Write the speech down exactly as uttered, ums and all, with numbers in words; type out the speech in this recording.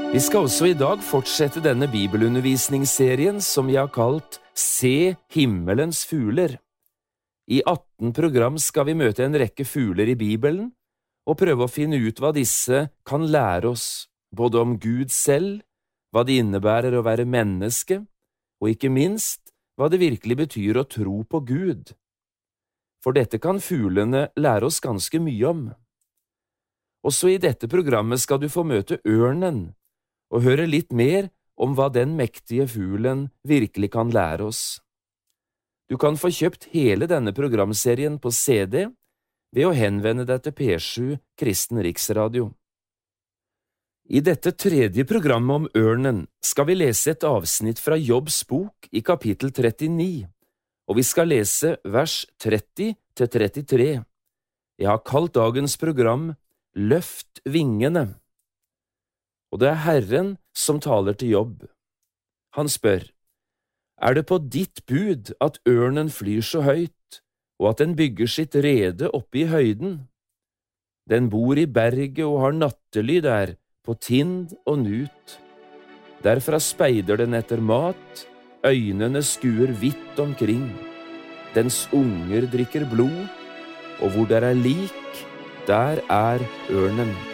Vi skal også i dag fortsette denne bibelundervisningsserien som vi har kalt Se himmelens fugler. I atten program skal vi møte en rekke fugler i Bibelen og prøve å finne ut hva disse kan lære oss, både om Gud selv, hva det innebærer å være menneske, og ikke minst hva det virkelig betyr å tro på Gud. For dette kan fuglene lære oss ganske mye om. Også i dette programmet skal du få møte ørnen, og høre litt mer om hva den mektige fuglen virkelig kan lære oss. Du kan få kjøpt hele denne programserien på C D ved å henvende deg til P sju Kristen Riksradio. I dette tredje programmet om ørnen skal vi lese et avsnitt fra Jobbs bok i kapittel trettini, og vi skal lese vers tretti til trettitre. Jeg har kalt dagens program Løft vingene. Og det er Herren som taler til Jobb. Han spør, er det på ditt bud at ørnen flyr så høyt, og at den bygger sitt rede oppe i høyden? Den bor i berget og har nattely der, på tind og nut. Derfra speider den etter mat, øynene skuer vidt omkring. Dens unger drikker blod, og hvor der er lik, der er ørnen.